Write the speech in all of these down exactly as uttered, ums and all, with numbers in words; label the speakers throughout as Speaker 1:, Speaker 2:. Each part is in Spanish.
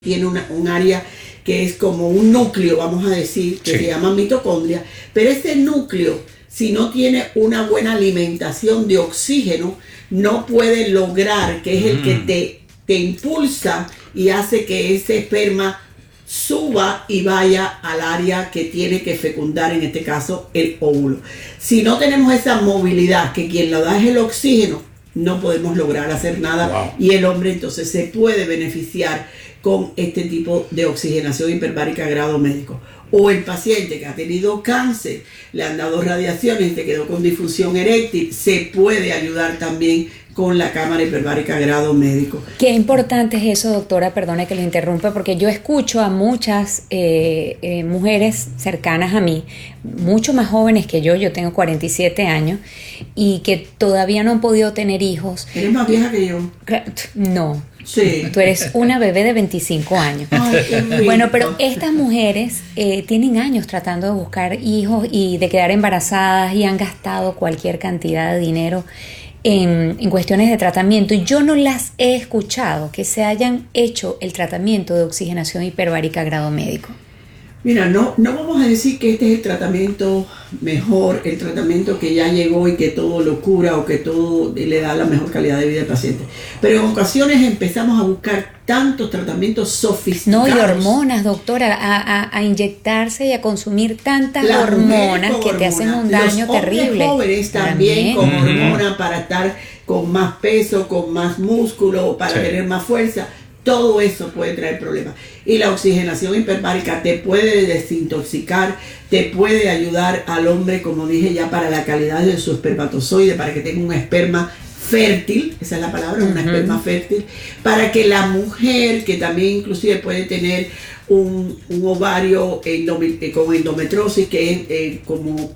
Speaker 1: tiene una, un área que es como un núcleo, vamos a decir, que sí. se llama mitocondria, pero ese núcleo, si no tiene una buena alimentación de oxígeno, no puede lograr, que es el mm. que te, te impulsa y hace que ese esperma suba y vaya al área que tiene que fecundar, en este caso el óvulo. Si no tenemos esa movilidad, que quien lo da es el oxígeno, no podemos lograr hacer nada. Wow. Y el hombre entonces se puede beneficiar con este tipo de oxigenación hiperbárica a grado médico. O el paciente que ha tenido cáncer, le han dado radiaciones y se quedó con disfunción eréctil, se puede ayudar también con la cámara hiperbárica a grado médico.
Speaker 2: Qué importante es eso, doctora, perdone que le interrumpa, porque yo escucho a muchas eh, eh, mujeres cercanas a mí, mucho más jóvenes que yo, yo tengo cuarenta y siete años, y que todavía no han podido tener hijos.
Speaker 1: ¿Eres más vieja que yo?
Speaker 2: No.
Speaker 1: Sí.
Speaker 2: Tú eres una bebé de veinticinco años.
Speaker 1: Ay,
Speaker 2: bueno, pero estas mujeres eh, tienen años tratando de buscar hijos y de quedar embarazadas y han gastado cualquier cantidad de dinero En, en cuestiones de tratamiento, y yo no las he escuchado que se hayan hecho el tratamiento de oxigenación hiperbárica a grado médico.
Speaker 1: Mira, no, no vamos a decir que este es el tratamiento mejor, el tratamiento que ya llegó y que todo lo cura o que todo le da la mejor calidad de vida al paciente. Pero en ocasiones empezamos a buscar tantos tratamientos sofisticados.
Speaker 2: No, y hormonas, doctora, a, a, a inyectarse y a consumir tantas
Speaker 1: Las
Speaker 2: hormonas que
Speaker 1: hormonas.
Speaker 2: te hacen un daño
Speaker 1: Los
Speaker 2: terrible.
Speaker 1: Los jóvenes también, también con
Speaker 3: uh-huh.
Speaker 1: hormonas para estar con más peso, con más músculo, para sí. tener más fuerza. Todo eso puede traer problemas. Y la oxigenación hiperbárica te puede desintoxicar, te puede ayudar al hombre, como dije ya, para la calidad de su espermatozoide, para que tenga un esperma fértil, esa es la palabra, uh-huh. una esperma fértil, para que la mujer, que también inclusive puede tener un, un ovario endomet- con endometriosis, que es eh, como...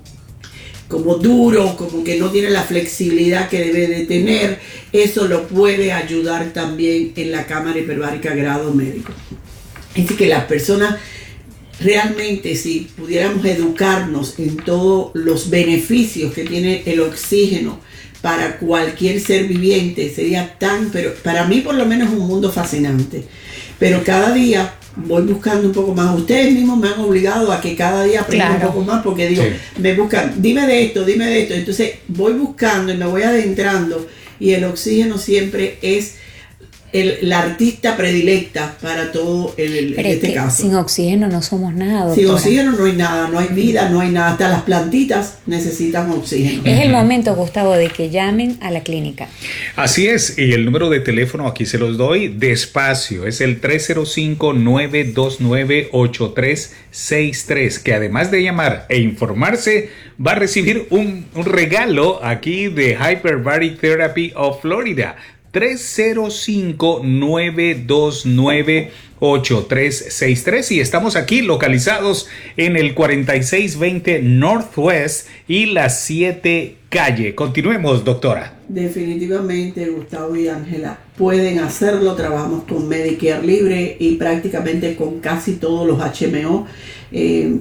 Speaker 1: como duro, como que no tiene la flexibilidad que debe de tener, eso lo puede ayudar también en la cámara hiperbárica a grado médico. Así que las personas realmente, si pudiéramos educarnos en todos los beneficios que tiene el oxígeno para cualquier ser viviente, sería tan, pero para mí por lo menos es un mundo fascinante. Pero cada día voy buscando un poco más. Ustedes mismos me han obligado a que cada día aprenda claro. un poco más, porque digo, sí. me buscan, dime de esto, dime de esto. Entonces voy buscando y me voy adentrando, y el oxígeno siempre es el, la artista predilecta para todo el, el, en este caso.
Speaker 2: Sin oxígeno no somos nada, doctora.
Speaker 1: Sin oxígeno no hay nada, no hay vida, no hay nada. Hasta las plantitas necesitan oxígeno.
Speaker 2: Es el momento, Gustavo, de que llamen a la clínica.
Speaker 3: Así es, y el número de teléfono aquí se los doy despacio, es el tres cero cinco, nueve dos nueve, ocho tres seis tres, que además de llamar e informarse, va a recibir un, un regalo aquí de Hyperbaric Therapy of Florida. tres cero cinco, nueve dos nueve, ocho tres seis tres, y estamos aquí localizados en el cuarenta y seis veinte Northwest y la siete calle. Continuemos, doctora.
Speaker 1: Definitivamente, Gustavo y Ángela, pueden hacerlo. Trabajamos con Medicare libre y prácticamente con casi todos los H M O. Eh,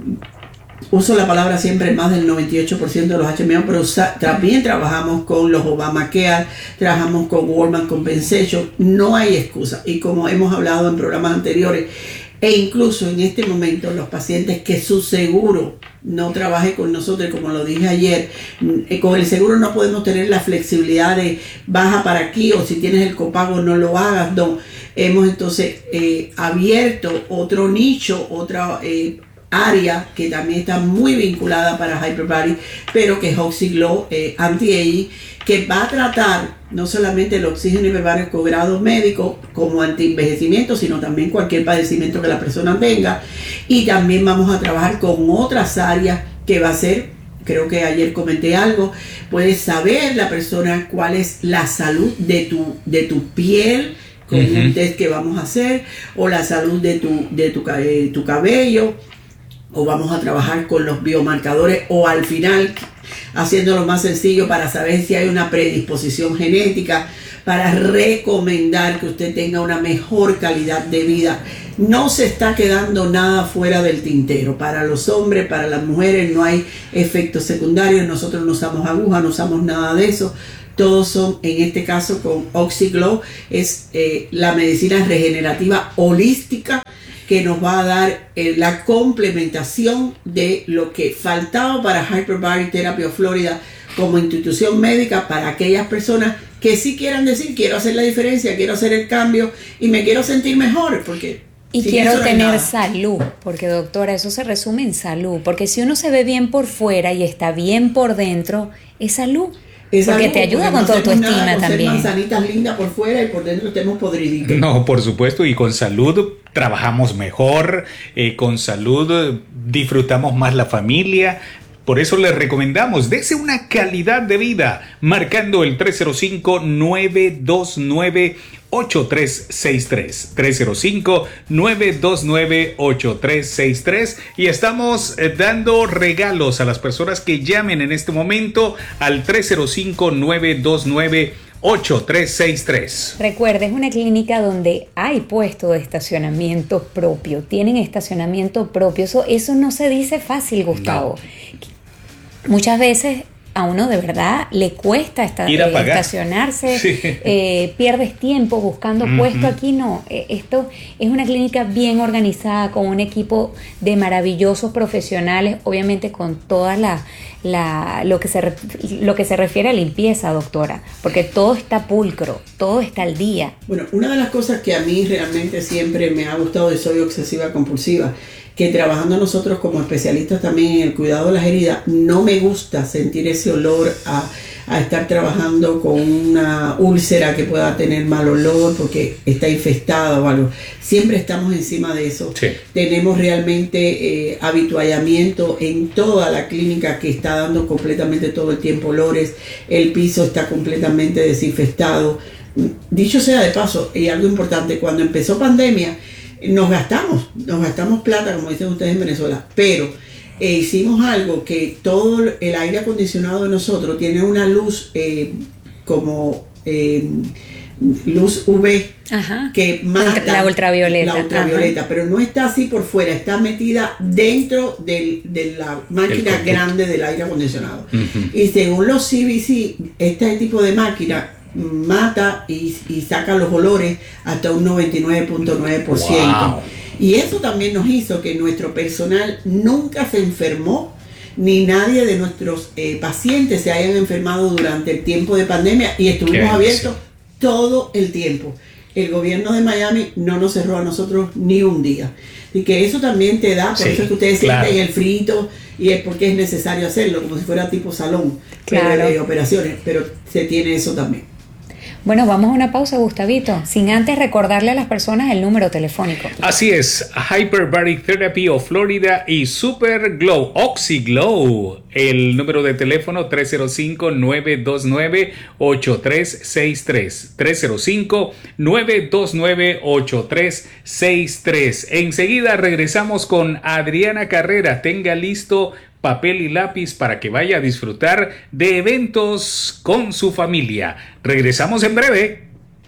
Speaker 1: Uso la palabra siempre más del noventa y ocho por ciento de los H M O, pero usa, también trabajamos con los Obamacare, trabajamos con Walmart Compensation. No hay excusa. Y como hemos hablado en programas anteriores, e incluso en este momento, los pacientes que su seguro no trabaje con nosotros, como lo dije ayer, eh, con el seguro no podemos tener la flexibilidad de baja para aquí, o si tienes el copago no lo hagas. No, hemos entonces eh, abierto otro nicho, otra eh, área que también está muy vinculada para Hyperbaric, pero que es OxyGlow eh, Anti-Aging, que va a tratar no solamente el oxígeno hiperbárico grado médico como anti-envejecimiento, sino también cualquier padecimiento que la persona tenga. Y también vamos a trabajar con otras áreas que va a ser, creo que ayer comenté algo, puedes saber la persona cuál es la salud de tu, de tu piel, con uh-huh. un test que vamos a hacer, o la salud de tu, de tu, de tu cabello, o vamos a trabajar con los biomarcadores, o al final haciéndolo más sencillo para saber si hay una predisposición genética, para recomendar que usted tenga una mejor calidad de vida no se está quedando nada fuera del tintero. Para los hombres, para las mujeres no hay efectos secundarios. Nosotros no usamos aguja, no usamos nada de eso. Todos son, en este caso con OxyGlow, es eh, la medicina regenerativa holística que nos va a dar eh, la complementación de lo que faltaba para Hyperbaric Therapy of Florida como institución médica para aquellas personas que sí quieran decir, quiero hacer la diferencia, quiero hacer el cambio y me quiero sentir mejor, porque
Speaker 2: y quiero tener salud, porque doctora, eso se resume en salud, porque si uno se ve bien por fuera y está bien por dentro, es salud.
Speaker 1: Es
Speaker 2: porque
Speaker 1: algo,
Speaker 2: te ayuda con
Speaker 1: no
Speaker 2: tu autoestima
Speaker 1: con
Speaker 2: también.
Speaker 1: Ser manzanitas lindas por fuera y por dentro estemos podriditos.
Speaker 3: No, por supuesto, y con salud trabajamos mejor, eh, con salud disfrutamos más la familia. Por eso les recomendamos, dése una calidad de vida, marcando el tres cero cinco, nueve dos nueve, ocho tres seis tres. tres cero cinco, nueve dos nueve, ocho tres seis tres. Y estamos eh, dando regalos a las personas que llamen en este momento al tres cero cinco, nueve dos nueve, ocho tres seis tres.
Speaker 2: Recuerda, es una clínica donde hay puesto de estacionamiento propio. Tienen estacionamiento propio. Eso, eso no se dice fácil, Gustavo. No. Muchas veces a uno de verdad le cuesta esta,
Speaker 3: Ir a
Speaker 2: eh,
Speaker 3: pagar.
Speaker 2: estacionarse,
Speaker 3: Sí.
Speaker 2: eh, pierdes tiempo buscando uh-huh. puesto. Aquí no, eh, esto es una clínica bien organizada con un equipo de maravillosos profesionales, obviamente con toda la, la lo que se re, lo que se refiere a limpieza, doctora, porque todo está pulcro, todo está al día.
Speaker 1: Bueno, una de las cosas que a mí realmente siempre me ha gustado y soy obsesiva compulsiva, que trabajando nosotros como especialistas también en el cuidado de las heridas, no me gusta sentir ese olor a, a estar trabajando con una úlcera que pueda tener mal olor porque está infestada o algo. Siempre estamos encima de eso.
Speaker 3: Sí. Tenemos
Speaker 1: realmente eh, habituallamiento en toda la clínica que está dando completamente todo el tiempo olores. El piso está completamente desinfestado. Dicho sea de paso, y algo importante, cuando empezó pandemia, nos gastamos, nos gastamos plata, como dicen ustedes en Venezuela, pero eh, hicimos algo que todo el aire acondicionado de nosotros tiene una luz eh, como eh, luz U V.
Speaker 2: Ajá.
Speaker 1: Que mata
Speaker 2: la ultravioleta,
Speaker 1: la ultravioleta, ajá. Pero no está así por fuera, está metida dentro del, de la máquina grande del aire acondicionado. Uh-huh. Y según los C B C, este tipo de máquina mata y, y saca los olores hasta un noventa y nueve punto nueve por ciento. Wow. Y eso también nos hizo que nuestro personal nunca se enfermó, ni nadie de nuestros eh, pacientes se hayan enfermado durante el tiempo de pandemia, y estuvimos abiertos todo el tiempo. El gobierno de Miami no nos cerró a nosotros ni un día. Y que eso también te da, por sí, eso es que ustedes claro. sienten el frito, y es porque es necesario hacerlo, como si fuera tipo salón, claro. de operaciones, pero se tiene eso también.
Speaker 2: Bueno, vamos a una pausa, Gustavito, sin antes recordarle a las personas el número telefónico.
Speaker 3: Así es, Hyperbaric Therapy of Florida y Super Glow, OxyGlow. El número de teléfono tres cero cinco, nueve dos nueve, ocho tres seis tres. tres cero cinco, nueve dos nueve, ocho tres seis tres. Enseguida regresamos con Adriana Carrera. Tenga listo papel y lápiz para que vaya a disfrutar de eventos con su familia. Regresamos en breve.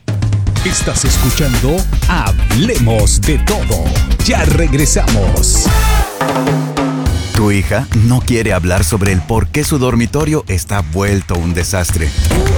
Speaker 4: Estás escuchando Hablemos de Todo. Ya regresamos.
Speaker 5: Tu hija no quiere hablar sobre el por qué su dormitorio está vuelto un desastre.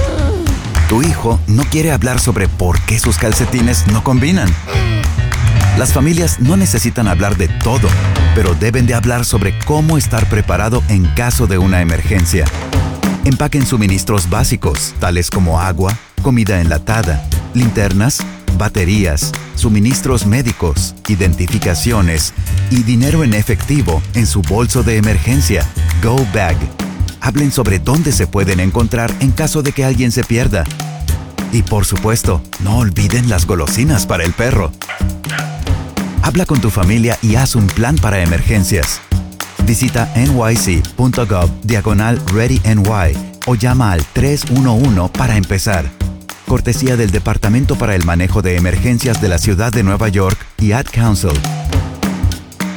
Speaker 5: Tu hijo no quiere hablar sobre por qué sus calcetines no combinan. Las familias no necesitan hablar de todo, pero deben de hablar sobre cómo estar preparado en caso de una emergencia. Empaquen suministros básicos, tales como agua, comida enlatada, linternas, baterías, suministros médicos, identificaciones y dinero en efectivo en su bolso de emergencia, Go Bag. Hablen sobre dónde se pueden encontrar en caso de que alguien se pierda. Y por supuesto, no olviden las golosinas para el perro. Habla con tu familia y haz un plan para emergencias. Visita nyc.gov diagonal ReadyNY o llama al tres uno uno para empezar. Cortesía del Departamento para el Manejo de Emergencias de la Ciudad de Nueva York y Ad Council.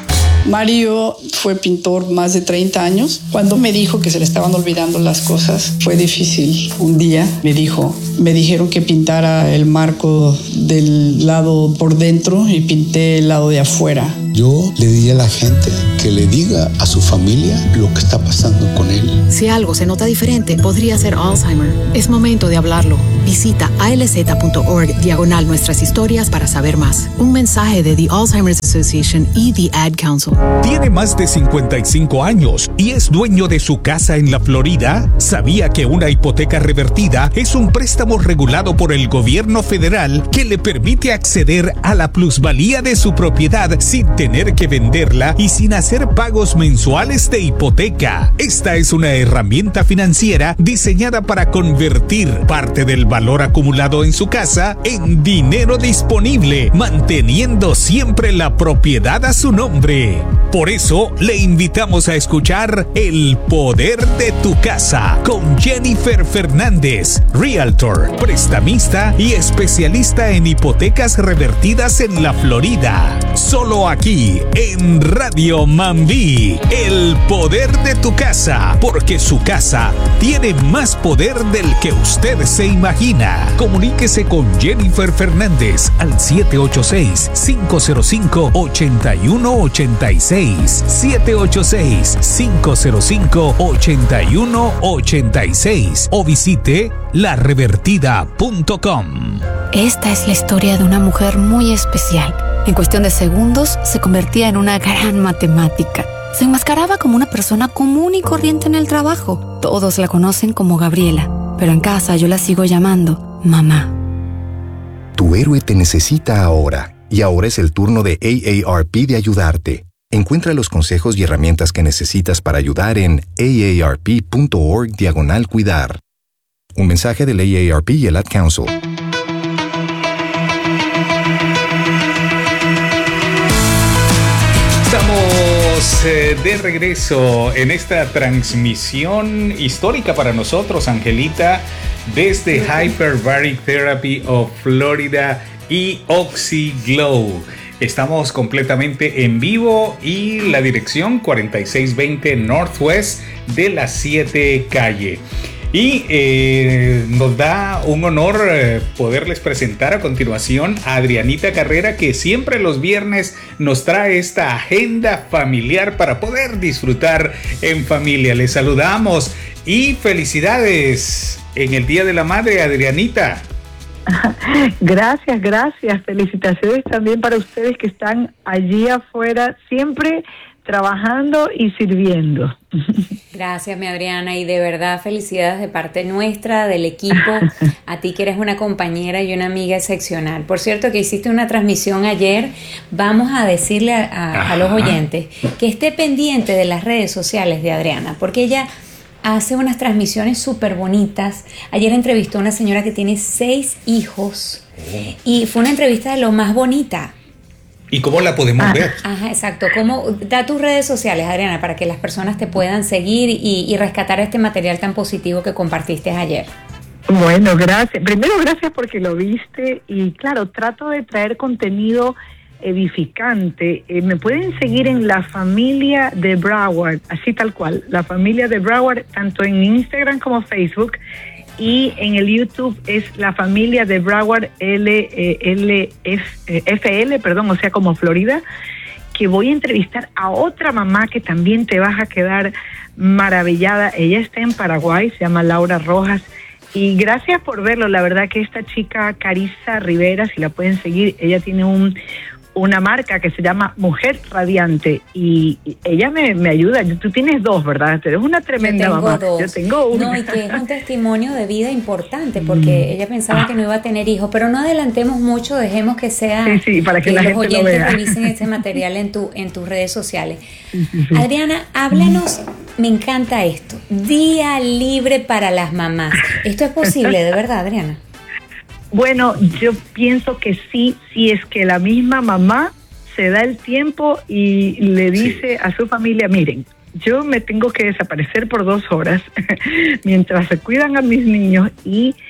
Speaker 6: Mario fue pintor más de treinta años. Cuando me dijo que se le estaban olvidando las cosas, fue difícil. Un día me dijo, me dijeron que pintara el marco del lado por dentro y pinté el lado de afuera.
Speaker 7: Yo le diría a la gente que le diga a su familia lo que está pasando con él.
Speaker 8: Si algo se nota diferente, podría ser Alzheimer. Es momento de hablarlo. Visita alz.org diagonal nuestras historias para saber más. Un mensaje de The Alzheimer's Association y The Ad Council.
Speaker 4: ¿Tiene más de cincuenta y cinco años y es dueño de su casa en la Florida? ¿Sabía que una hipoteca revertida es un préstamo regulado por el gobierno federal que le permite acceder a la plusvalía de su propiedad sin tener que venderla y sin hacer pagos mensuales de hipoteca? Esta es una herramienta financiera diseñada para convertir parte del valor acumulado en su casa en dinero disponible, manteniendo siempre la propiedad a su nombre. Por eso le invitamos a escuchar El Poder de tu Casa con Jennifer Fernández, Realtor, prestamista y especialista en hipotecas revertidas en la Florida. Solo aquí en Radio Mambí, El Poder de tu Casa, porque su casa tiene más poder del que usted se imagina. Comuníquese con Jennifer Fernández al siete ocho seis, cinco cero cinco, ocho uno ocho seis, siete ocho seis, cinco cero cinco, ocho uno ocho seis o visite la revertida punto com.
Speaker 9: Esta es la historia de una mujer muy especial. En cuestión de segundos se convertía en una gran matemática. Se enmascaraba como una persona común y corriente en el trabajo. Todos la conocen como Gabriela, pero en casa yo la sigo llamando mamá.
Speaker 10: Tu héroe te necesita ahora, y ahora es el turno de A A R P de ayudarte. Encuentra los consejos y herramientas que necesitas para ayudar en aarp.org diagonal cuidar. Un mensaje del A A R P y el Ad Council.
Speaker 3: Estamos eh, de regreso en esta transmisión histórica para nosotros, Angelita, desde Hyperbaric Therapy of Florida y OxyGlow. Estamos completamente en vivo y la dirección cuarenta y seis veinte Northwest de la siete calle. Y eh, nos da un honor eh, poderles presentar a continuación a Adrianita Carrera, que siempre los viernes nos trae esta agenda familiar para poder disfrutar en familia. Les saludamos y felicidades en el Día de la Madre, Adrianita.
Speaker 11: Gracias, gracias. Felicitaciones también para ustedes que están allí afuera, siempre trabajando y sirviendo.
Speaker 2: Gracias, mi Adriana, y de verdad felicidades de parte nuestra, del equipo, a ti que eres una compañera y una amiga excepcional. Por cierto, que hiciste una transmisión ayer. Vamos a decirle a, a, a los oyentes que esté pendiente de las redes sociales de Adriana, porque ella hace unas transmisiones súper bonitas. Ayer entrevistó a una señora que tiene seis hijos y fue una entrevista de lo más bonita.
Speaker 3: ¿Y cómo la podemos
Speaker 2: ah,
Speaker 3: ver?
Speaker 2: Ajá, exacto. ¿Cómo? Da tus redes sociales, Adriana, para que las personas te puedan seguir y, y rescatar este material tan positivo que compartiste ayer.
Speaker 11: Bueno, gracias. Primero, gracias porque lo viste y claro, trato de traer contenido edificante. Eh, me pueden seguir en La Familia de Broward, así tal cual, La Familia de Broward, tanto en Instagram como Facebook. Y en el YouTube es La Familia de Broward L, eh, L F, eh, F L, perdón, o sea, como Florida, que voy a entrevistar a otra mamá que también te vas a quedar maravillada. Ella está en Paraguay, se llama Laura Rojas. Y gracias por verlo. La verdad que esta chica, Carissa Rivera, si la pueden seguir, ella tiene un una marca que se llama Mujer Radiante y ella me, me ayuda. Tú tienes dos, ¿verdad? Eres una tremenda
Speaker 2: Yo tengo
Speaker 11: mamá.
Speaker 2: Dos.
Speaker 11: Yo tengo una.
Speaker 2: No, y que es un testimonio de vida importante porque mm. ella pensaba que no iba a tener hijos, pero no adelantemos mucho, dejemos que sea
Speaker 11: sí, sí, para que, que la
Speaker 2: los
Speaker 11: gente
Speaker 2: oyentes
Speaker 11: lo vea.
Speaker 2: revisen este material en tu en tus redes sociales. Sí, sí, sí. Adriana, háblanos, me encanta esto. Día libre para las mamás. ¿Esto es posible, de verdad, Adriana?
Speaker 11: Bueno, yo pienso que sí, si es que la misma mamá se da el tiempo y le dice sí. a su familia, miren, yo me tengo que desaparecer por dos horas mientras se cuidan a mis niños y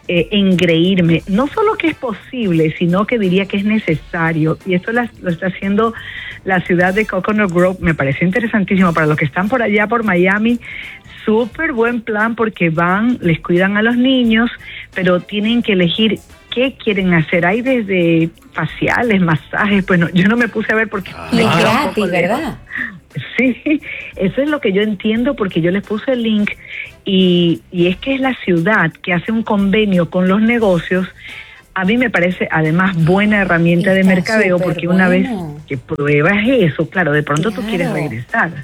Speaker 11: eh, engreírme. No solo que es posible, sino que diría que es necesario. Y esto la, lo está haciendo la ciudad de Coconut Grove. Me parece interesantísimo para los que están por allá, por Miami. Súper buen plan porque van, les cuidan a los niños, pero tienen que elegir qué quieren hacer. Hay desde faciales, masajes, pues no, yo no me puse a ver porque...
Speaker 2: Y es gratis, ¿verdad?
Speaker 11: Sí, eso es lo que yo entiendo porque yo les puse el link y, y es que es la ciudad que hace un convenio con los negocios. A mí me parece además buena herramienta de mercadeo porque una vez que pruebas eso, claro, de pronto tú quieres regresar.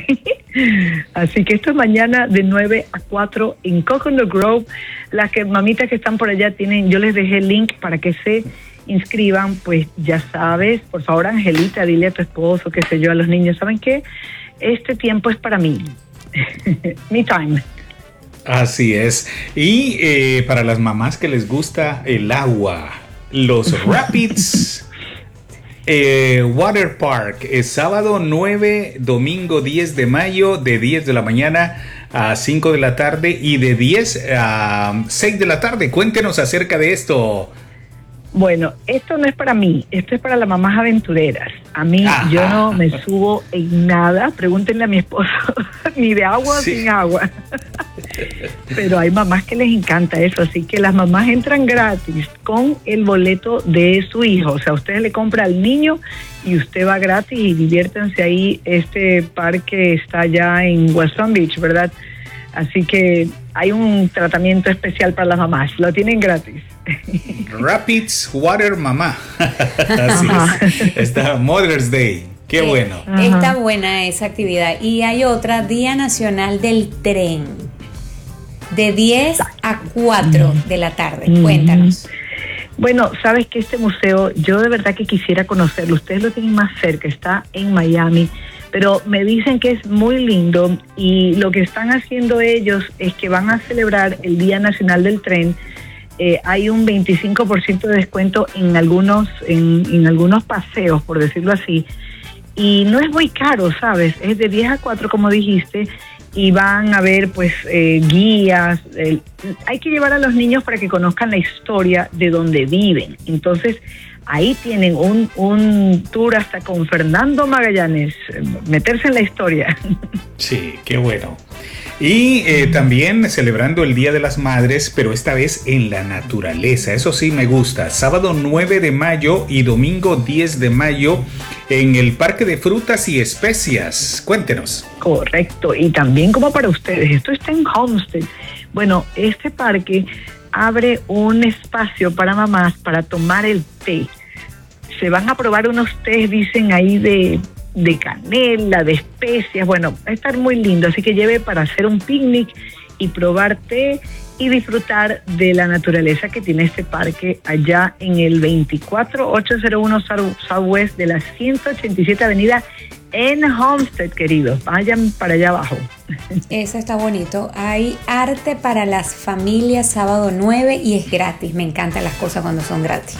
Speaker 11: Así que esto es mañana de nueve a cuatro en Coconut Grove. Las que mamitas que están por allá tienen, yo les dejé el link para que se inscriban, pues ya sabes, por favor Angelita, dile a tu esposo, qué sé yo, a los niños, ¿saben qué? Este tiempo es para mí. Me time.
Speaker 3: Así es. Y eh, para las mamás que les gusta el agua, los Rapids eh, Water Park es sábado nueve, domingo diez de mayo, de diez de la mañana a cinco de la tarde y de diez a seis de la tarde. Cuéntenos acerca de esto.
Speaker 11: Bueno, esto no es para mí, esto es para las mamás aventureras. A mí, ajá, yo no me subo en nada, pregúntenle a mi esposo, ni de agua sí. sin agua. Pero hay mamás que les encanta eso, así que las mamás entran gratis con el boleto de su hijo. O sea, usted le compra al niño y usted va gratis y diviértanse ahí. Este parque está allá en West Palm Beach, ¿verdad? Así que hay un tratamiento especial para las mamás, lo tienen gratis.
Speaker 3: Rapids Water Mamá. Así es. Está Mother's Day. Qué sí, bueno.
Speaker 2: Está buena esa actividad. Y hay otra, Día Nacional del Tren, de diez a cuatro de la tarde. Cuéntanos.
Speaker 11: Bueno, sabes que este museo, yo de verdad que quisiera conocerlo. Ustedes lo tienen más cerca, está en Miami, pero me dicen que es muy lindo y lo que están haciendo ellos es que van a celebrar el Día Nacional del Tren. Eh, hay un veinticinco por ciento de descuento en algunos, en, en algunos paseos, por decirlo así, y no es muy caro, ¿sabes? Es de diez a cuatro, como dijiste, y van a ver pues eh, guías. Eh, hay que llevar a los niños para que conozcan la historia de donde viven. Entonces ahí tienen un, un tour hasta con Fernando Magallanes, meterse en la historia.
Speaker 3: Sí, qué bueno. Y eh, también celebrando el Día de las Madres, pero esta vez en la naturaleza. Eso sí me gusta. Sábado nueve de mayo y domingo diez de mayo en el Parque de Frutas y Especias. Cuéntenos.
Speaker 11: Correcto. Y también como para ustedes, esto está en Homestead. Bueno, este parque abre un espacio para mamás para tomar el té. Se van a probar unos tés, dicen ahí, de... de canela, de especias. Bueno, va a estar muy lindo, así que lleve para hacer un picnic y probar té y disfrutar de la naturaleza que tiene este parque allá en el veinticuatro mil ochocientos uno Southwest de la ciento ochenta y siete Avenida en Homestead, queridos. Vayan para allá abajo.
Speaker 2: Eso está bonito. Hay arte para las familias sábado nueve y es gratis. Me encantan las cosas cuando son gratis.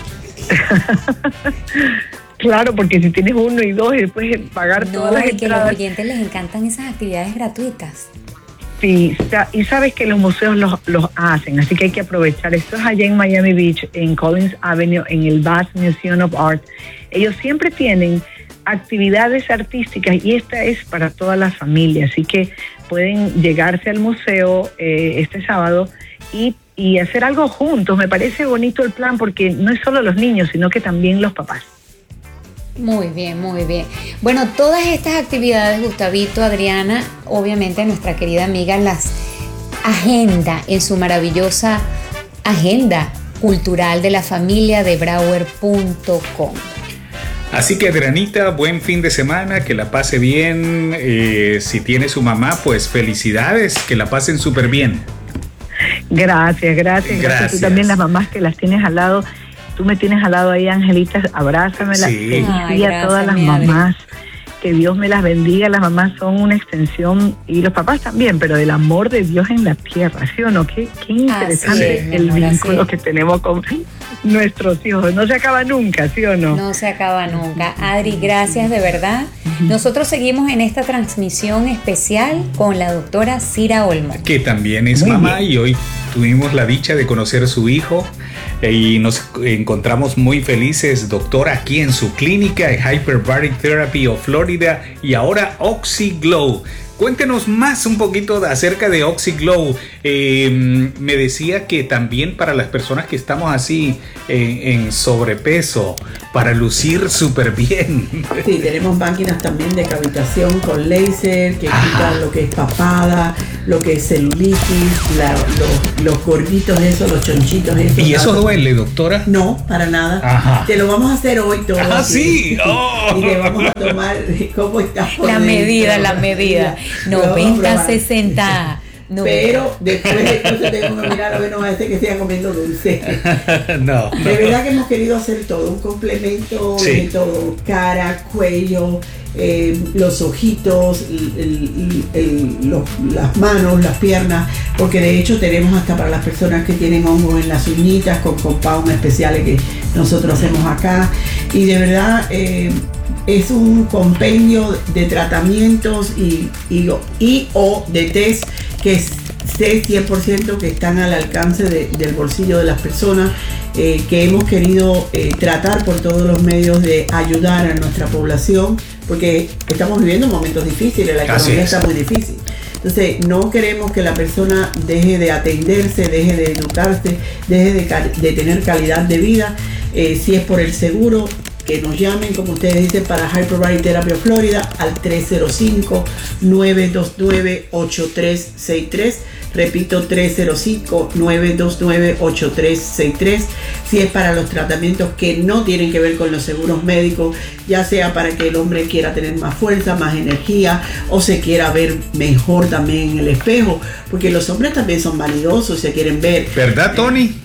Speaker 11: Claro, porque si tienes uno y dos y después pagar
Speaker 2: no,
Speaker 11: todas las
Speaker 2: y
Speaker 11: entradas.
Speaker 2: Que a los oyentes les encantan esas actividades gratuitas.
Speaker 11: Sí, y sabes que los museos los, los hacen, así que hay que aprovechar. Esto es allá en Miami Beach, en Collins Avenue, en el Bass Museum of Art. Ellos siempre tienen actividades artísticas y esta es para toda la familia, así que pueden llegarse al museo eh, este sábado y, y hacer algo juntos. Me parece bonito el plan porque no es solo los niños, sino que también los papás.
Speaker 2: Muy bien, muy bien. Bueno, todas estas actividades, Gustavito, Adriana, obviamente nuestra querida amiga las agenda en su maravillosa agenda cultural de la familia de Brauer punto com.
Speaker 3: Así que, Adrianita, buen fin de semana, que la pase bien. Eh, si tiene su mamá, pues felicidades, que la pasen súper bien.
Speaker 11: Gracias, gracias, gracias. Gracias. Tú también, las mamás que las tienes al lado. Tú me tienes al lado ahí, Angelita, abrázamela. Sí. Feliz día a todas las mamás. Que Dios me las bendiga. Las mamás son una extensión, y los papás también, pero del amor de Dios en la tierra, ¿sí o no? Qué, qué interesante es, el amor, vínculo que tenemos con nuestros hijos. No se acaba nunca, ¿sí o no?
Speaker 2: No se acaba nunca. Adri, gracias de verdad. Nosotros seguimos en esta transmisión especial con la doctora Cira Olmo,
Speaker 3: que también es Muy mamá bien. Y hoy tuvimos la dicha de conocer a su hijo y nos encontramos muy felices, doctora, aquí en su clínica en Hyperbaric Therapy of Florida y ahora OxyGlow. Cuéntenos más un poquito acerca de OxyGlow. Eh, me decía que también para las personas que estamos así eh, en sobrepeso, para lucir súper bien.
Speaker 1: Sí, tenemos máquinas también de cavitación con láser que quitan lo que es papada, lo que es celulitis, la, los, los gorditos esos, los chonchitos esos.
Speaker 3: ¿Y eso duele, doctora?
Speaker 1: No, para nada. Ajá. Te lo vamos a hacer hoy todo.
Speaker 3: Ah, sí. Oh.
Speaker 1: Y le vamos a tomar cómo está.
Speaker 2: La medida, la medida. noventa, sesenta.
Speaker 1: Pero después entonces tengo que mirar a ver, no va a ser que siga comiendo dulce.
Speaker 3: No.
Speaker 1: De verdad que hemos querido hacer todo, un complemento sí. de todo, cara, cuello, eh, los ojitos, el, el, el, los, las manos, las piernas, porque de hecho tenemos hasta para las personas que tienen hongos en las uñitas con compound especiales que nosotros hacemos acá. Y de verdad eh, es un compendio de tratamientos y, y, y o de test que sé cien por ciento que están al alcance de, del bolsillo de las personas, eh, que hemos querido eh, tratar por todos los medios de ayudar a nuestra población, porque estamos viviendo momentos difíciles, la economía está muy difícil. Entonces no queremos que la persona deje de atenderse, deje de educarse, deje de, de tener calidad de vida, eh, si es por el seguro, que nos llamen, como ustedes dicen, para Hyperbaric Therapy of Florida al tres cero cinco, nueve dos nueve, ocho tres seis tres. Repito, tres cero cinco, nueve dos nueve, ocho tres seis tres. Si es para los tratamientos que no tienen que ver con los seguros médicos, ya sea para que el hombre quiera tener más fuerza, más energía, o se quiera ver mejor también en el espejo, porque los hombres también son vanidosos, se quieren ver.
Speaker 3: ¿Verdad, Tony?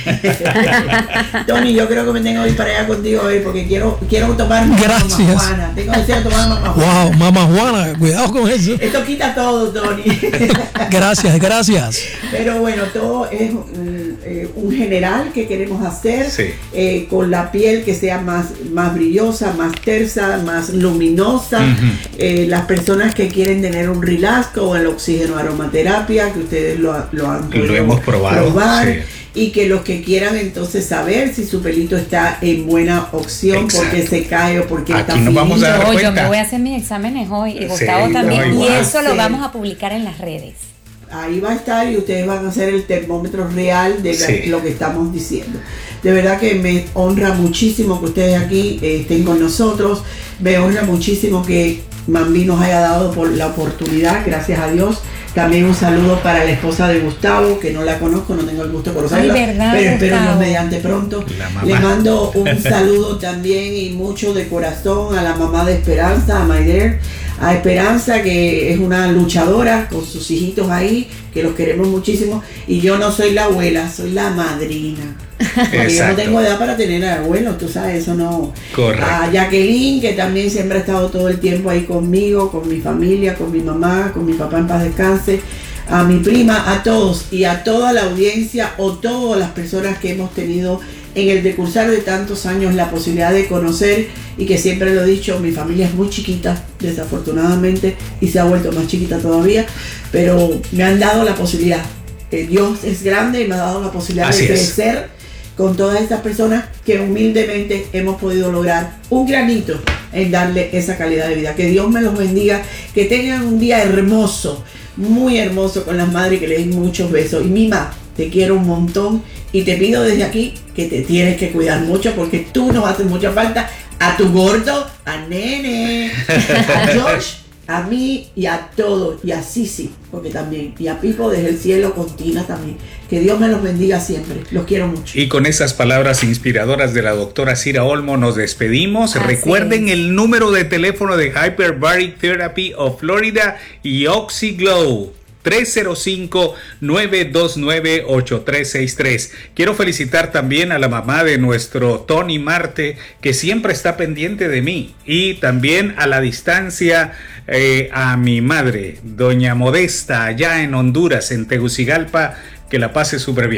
Speaker 1: Tony, yo creo que me tengo que ir para allá contigo hoy porque quiero, quiero tomar mamá Juana. Tengo que decir tomar mamá Juana.
Speaker 12: Wow, mamá Juana, cuidado con eso.
Speaker 1: Esto quita todo, Tony.
Speaker 12: Gracias, gracias.
Speaker 1: Pero bueno, todo es eh, un general que queremos hacer, sí. eh, con la piel que sea más, más brillosa, más tersa, más luminosa. Uh-huh. eh, las personas que quieren tener un relax o el oxígeno aromaterapia, que ustedes lo, lo han
Speaker 3: lo hemos probado.
Speaker 1: Probar. Sí. Y que los que quieran entonces saber si su pelito está en buena opción, porque se cae o porque
Speaker 3: Aquí
Speaker 1: está
Speaker 3: nos
Speaker 1: finito.
Speaker 3: vamos a dar cuenta.
Speaker 2: Yo me voy a hacer mis exámenes hoy y Gustavo sí, también, no, y eso lo vamos a publicar en las redes.
Speaker 1: Ahí va a estar y ustedes van a hacer el termómetro real de sí. lo que estamos diciendo. De verdad que me honra muchísimo que ustedes aquí eh, estén con nosotros. Me honra muchísimo que Mambi nos haya dado por la oportunidad, gracias a Dios. También un saludo para la esposa de Gustavo, que no la conozco, no tengo el gusto de conocerla,
Speaker 2: Ay, ¿verdad,
Speaker 1: pero espero
Speaker 2: Gustavo?
Speaker 1: Dios mediante pronto. Le mando un saludo también y mucho de corazón a la mamá de Esperanza, a Maider, a Esperanza, que es una luchadora con sus hijitos ahí, que los queremos muchísimo. Y yo no soy la abuela, soy la madrina. Porque yo no tengo edad para tener abuelos, tú sabes, eso no.
Speaker 3: Correcto.
Speaker 1: A Jacqueline, que también siempre ha estado todo el tiempo ahí conmigo, con mi familia, con mi mamá, con mi papá en paz descanse. A mi prima, a todos y a toda la audiencia o todas las personas que hemos tenido en el decursar de tantos años la posibilidad de conocer, y que siempre lo he dicho, mi familia es muy chiquita, desafortunadamente, y se ha vuelto más chiquita todavía, pero me han dado la posibilidad. Eh, Dios es grande y me ha dado la posibilidad Así de crecer es. con todas estas personas que humildemente hemos podido lograr un granito en darle esa calidad de vida. Que Dios me los bendiga, que tengan un día hermoso, muy hermoso con las madres, que les den muchos besos. Y Mima, te quiero un montón y te pido desde aquí que te tienes que cuidar mucho, porque tú nos haces mucha falta, a tu gordo, a Nene, a George, a mí y a todos, y a Sisi, porque también, y a Pipo desde el cielo con Tina también. Que Dios me los bendiga siempre, los quiero mucho.
Speaker 3: Y con esas palabras inspiradoras de la doctora Cira Olmo nos despedimos. Así Recuerden es. el número de teléfono de Hyperbaric Therapy of Florida y OxyGlow. tres cero cinco, nueve dos nueve, ocho tres seis tres. Quiero felicitar también a la mamá de nuestro Tony Marte, que siempre está pendiente de mí, y también a la distancia eh, a mi madre, doña Modesta, allá en Honduras, en Tegucigalpa. Que la pase súper bien.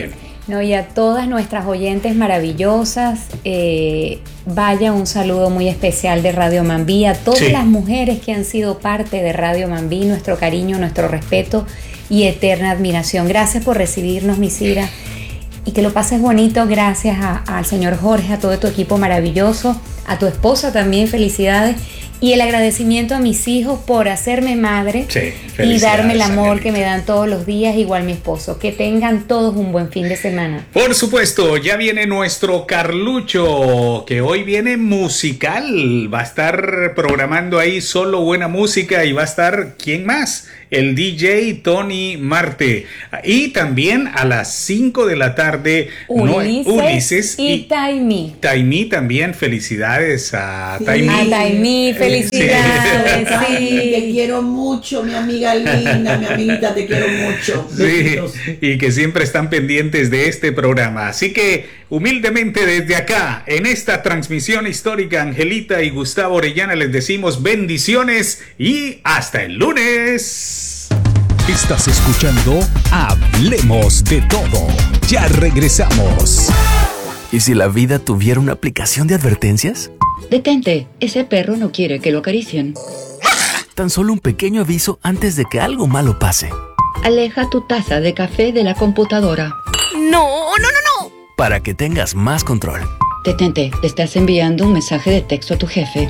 Speaker 2: No, y a todas nuestras oyentes maravillosas, eh, vaya un saludo muy especial de Radio Mambí, a todas sí. las mujeres que han sido parte de Radio Mambí, nuestro cariño, nuestro respeto y eterna admiración. Gracias por recibirnos, mi Cira, y que lo pases bonito. Gracias a, al señor Jorge, a todo tu equipo maravilloso, a tu esposa también, felicidades. Y el agradecimiento a mis hijos por hacerme madre sí, y darme el amor Angelita. Que me dan todos los días, igual mi esposo. Que tengan todos un buen fin de semana.
Speaker 3: Por supuesto, ya viene nuestro Carlucho, que hoy viene musical. Va a estar programando ahí solo buena música y va a estar, ¿quién más? El D J Tony Marte. Y también a las cinco de la tarde,
Speaker 2: Ulises,
Speaker 3: no, Ulises
Speaker 2: y, y Taimí.
Speaker 3: Taimí también, felicidades a
Speaker 2: sí.
Speaker 3: Taimí.
Speaker 2: A Taimí, felicidades. Sí.
Speaker 1: Sí. Te quiero mucho, mi amiga linda, mi amiguita, te quiero mucho.
Speaker 3: Sí, y que siempre están pendientes de este programa. Así que, humildemente desde acá, en esta transmisión histórica, Angelita y Gustavo Orellana les decimos bendiciones y hasta el lunes.
Speaker 4: Estás escuchando Hablemos de Todo. Ya regresamos.
Speaker 13: ¿Y si la vida tuviera una aplicación de advertencias?
Speaker 14: Detente, ese perro no quiere que lo acaricien.
Speaker 13: Tan solo un pequeño aviso antes de que algo malo pase.
Speaker 14: Aleja tu taza de café de la computadora.
Speaker 13: No, no, no, no. Para que tengas más control.
Speaker 14: Detente, le estás enviando un mensaje de texto a tu jefe.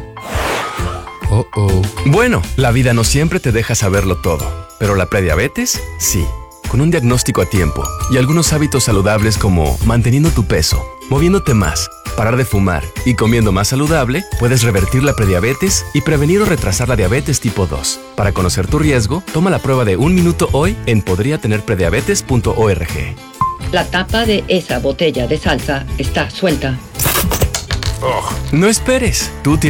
Speaker 13: Oh, oh. Bueno, la vida no siempre te deja saberlo todo, pero la prediabetes, sí. Con un diagnóstico a tiempo y algunos hábitos saludables como manteniendo tu peso, moviéndote más, parar de fumar y comiendo más saludable, puedes revertir la prediabetes y prevenir o retrasar la diabetes tipo dos. Para conocer tu riesgo, toma la prueba de un minuto hoy en podría tener prediabetes punto org.
Speaker 14: La tapa de esa botella de salsa está suelta.
Speaker 13: Oh. No esperes, tú tienes